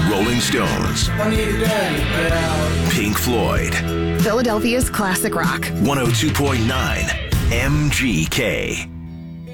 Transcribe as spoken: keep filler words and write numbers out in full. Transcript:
Rolling Stones. Pink Floyd. Philadelphia's classic rock. one oh two point nine M G K.